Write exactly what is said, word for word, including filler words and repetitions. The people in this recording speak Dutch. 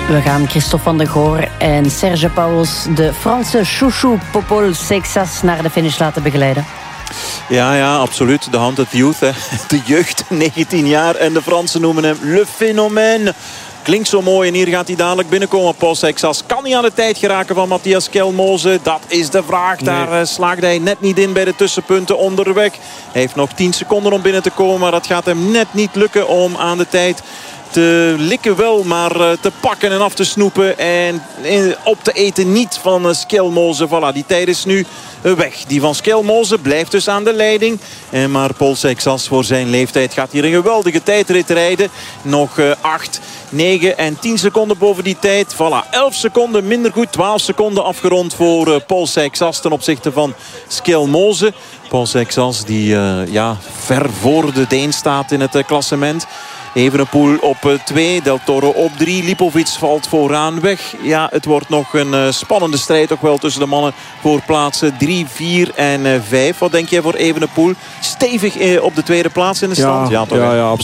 We gaan Christophe van der Goor en Serge Pauwels, de Franse chouchou Popol Seixas, naar de finish laten begeleiden. Ja, ja, absoluut. De hand het youth, hè. De jeugd, negentien jaar. En de Fransen noemen hem Le Phénomène. Klinkt zo mooi en hier gaat hij dadelijk binnenkomen. Paul Seixas kan niet aan de tijd geraken van Matthias Kelmoze. Dat is de vraag. Nee. Daar uh, slaagde hij net niet in bij de tussenpunten onderweg. Hij heeft nog tien seconden om binnen te komen. Maar dat gaat hem net niet lukken om aan de tijd te likken wel, maar te pakken en af te snoepen. En op te eten niet van Skelmoze. Voilà, die tijd is nu weg. Die van Skelmoze blijft dus aan de leiding. En maar Paul Seixas voor zijn leeftijd gaat hier een geweldige tijdrit rijden. Nog acht, negen en tien seconden boven die tijd. Voilà, elf seconden minder goed. twaalf seconden afgerond voor Paul Seixas ten opzichte van Skelmoze. Paul Seixas die uh, ja, ver voor de Deen staat in het uh, klassement. Evenepoel op twee, Del Toro op drie. Lipovic valt vooraan weg. Ja, het wordt nog een uh, spannende strijd toch wel tussen de mannen voor plaatsen drie, vier en vijf. Wat denk jij voor Evenepoel? Stevig uh, op de tweede plaats in de stand? Ja, ja, toch, ja, ja,